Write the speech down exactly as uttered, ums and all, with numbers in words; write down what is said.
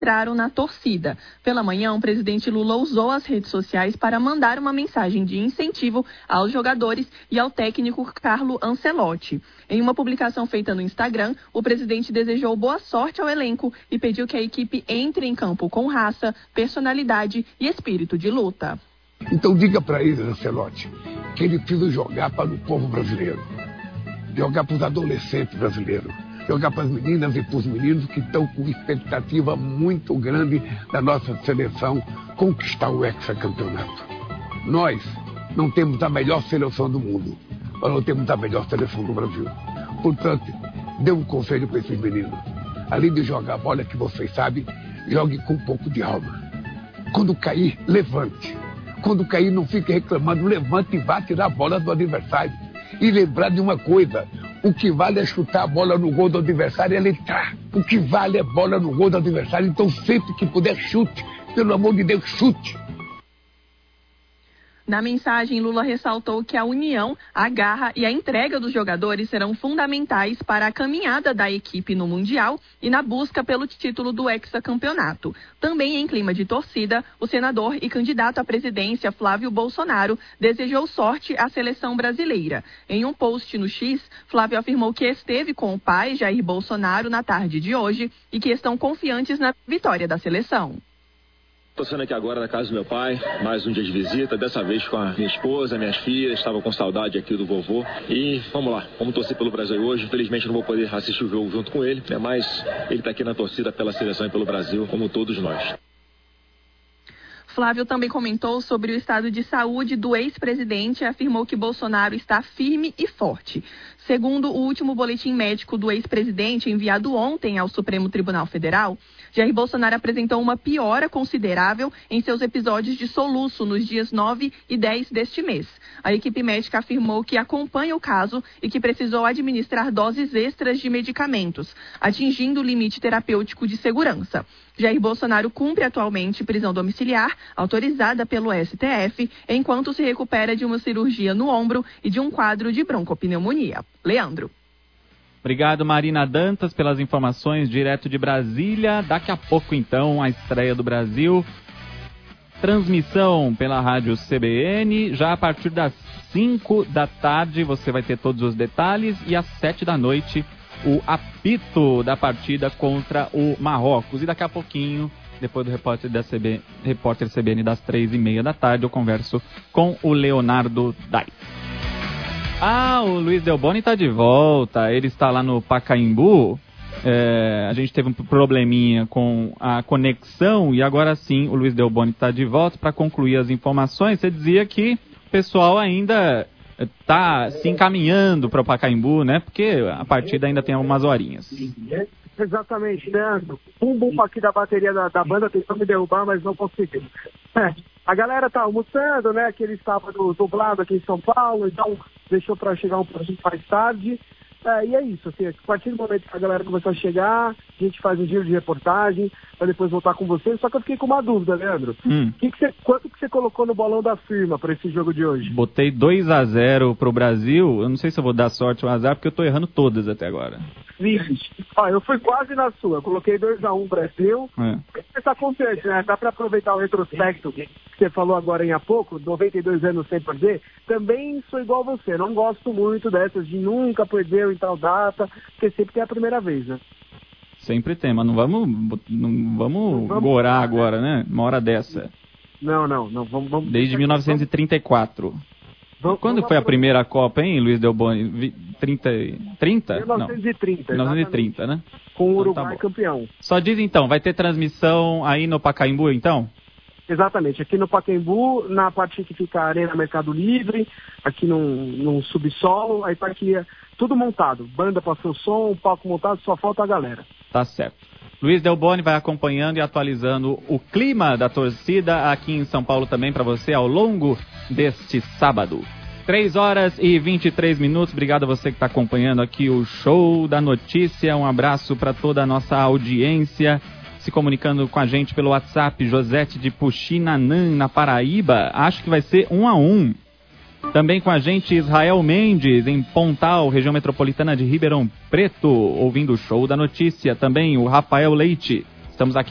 entraram na torcida. Pela manhã, o presidente Lula usou as redes sociais para mandar uma mensagem de incentivo aos jogadores e ao técnico Carlo Ancelotti. Em uma publicação feita no Instagram, o presidente desejou boa sorte ao elenco e pediu que a equipe entre em campo com raça, personalidade e espírito de luta. Então diga para ele, Ancelotti, que ele precisa jogar para o povo brasileiro, jogar para os adolescentes brasileiros, jogar para as meninas e para os meninos que estão com expectativa muito grande da nossa seleção conquistar o hexacampeonato. Nós não temos a melhor seleção do mundo, mas não temos a melhor seleção do Brasil. Portanto, dê um conselho para esses meninos. Além de jogar a bola que vocês sabem, jogue com um pouco de alma. Quando cair, levante. Quando cair, não fique reclamando, levante e vá tirar a bola do adversário. E lembrar de uma coisa, o que vale é chutar a bola no gol do adversário e ele entrar. O que vale é bola no gol do adversário, então sempre que puder, chute. Pelo amor de Deus, chute. Na mensagem, Lula ressaltou que a união, a garra e a entrega dos jogadores serão fundamentais para a caminhada da equipe no Mundial e na busca pelo título do hexacampeonato. Também em clima de torcida, o senador e candidato à presidência Flávio Bolsonaro desejou sorte à seleção brasileira. Em um post no X, Flávio afirmou que esteve com o pai, Jair Bolsonaro, na tarde de hoje e que estão confiantes na vitória da seleção. Estou sendo aqui agora na casa do meu pai, mais um dia de visita, dessa vez com a minha esposa, minhas filhas, estava com saudade aqui do vovô. E vamos lá, vamos torcer pelo Brasil hoje. Infelizmente não vou poder assistir o jogo junto com ele, né? Mas ele está aqui na torcida pela seleção e pelo Brasil, como todos nós. Flávio também comentou sobre o estado de saúde do ex-presidente e afirmou que Bolsonaro está firme e forte. Segundo o último boletim médico do ex-presidente, enviado ontem ao Supremo Tribunal Federal, Jair Bolsonaro apresentou uma piora considerável em seus episódios de soluço nos dias nove e dez deste mês. A equipe médica afirmou que acompanha o caso e que precisou administrar doses extras de medicamentos, atingindo o limite terapêutico de segurança. Jair Bolsonaro cumpre atualmente prisão domiciliar, autorizada pelo S T F, enquanto se recupera de uma cirurgia no ombro e de um quadro de broncopneumonia. Leandro. Obrigado, Marina Dantas, pelas informações direto de Brasília. Daqui a pouco, então, a estreia do Brasil. Transmissão pela rádio C B N. Já a partir das cinco da tarde você vai ter todos os detalhes. E às sete da noite, o apito da partida contra o Marrocos. E daqui a pouquinho, depois do repórter, da C B, repórter C B N das três e meia da tarde, eu converso com o Leonardo Dai. Ah, o Luiz Delboni está de volta, ele está lá no Pacaembu, é, a gente teve um probleminha com a conexão e agora sim o Luiz Delboni está de volta para concluir as informações. Você dizia que o pessoal ainda está se encaminhando para o Pacaembu, né, porque a partida ainda tem algumas horinhas. Exatamente, Leandro. Um bumbo aqui da bateria da, da banda tentou me derrubar, mas não conseguiu. É, a galera tá almoçando, né? Aquele sábado dublado aqui em São Paulo, então deixou para chegar um pouquinho mais tarde. É, e é isso, assim, a partir do momento que a galera começou a chegar, a gente faz um giro de reportagem, para depois voltar com vocês. Só que eu fiquei com uma dúvida, Leandro. Hum. Que que você, quanto que você colocou no bolão da firma para esse jogo de hoje? Botei dois a zero pro Brasil. Eu não sei se eu vou dar sorte ou azar, porque eu tô errando todas até agora. Vixe. Ó, eu fui quase na sua. Eu coloquei dois a um Brasil. É. Você tá confiante, né? Dá para aproveitar o retrospecto que você falou agora em há pouco, noventa e dois anos sem perder. Também sou igual a você. Não gosto muito dessas de nunca perder em tal data, porque sempre tem a primeira vez, né? Sempre tem, mas não vamos, não vamos, não vamos gorar agora, né? Uma hora dessa. Não, não, não. Vamos, vamos... Desde mil novecentos e trinta e quatro. Vamos, Quando vamos foi a primeira Copa, hein, Luiz Delboni? trinta? trinta? mil novecentos e trinta. Não. mil novecentos e trinta, né? Com o então, Uruguai tá campeão. Só diz então, vai ter transmissão aí no Pacaembu, então? Exatamente, aqui no Pacaembu, na parte que fica a Arena Mercado Livre, aqui num, num subsolo, aí tá aqui tudo montado. Banda para seu som, palco montado, só falta a galera. Tá certo. Luiz Delboni vai acompanhando e atualizando o clima da torcida aqui em São Paulo também para você ao longo deste sábado. três horas e vinte e três minutos. Obrigado a você que está acompanhando aqui o Show da Notícia. Um abraço para toda a nossa audiência. Se comunicando com a gente pelo WhatsApp, Josete de Puxinanã, na Paraíba. Acho que vai ser um a um. Também com a gente, Israel Mendes, em Pontal, região metropolitana de Ribeirão Preto, ouvindo o Show da Notícia. Também o Rafael Leite. Estamos aqui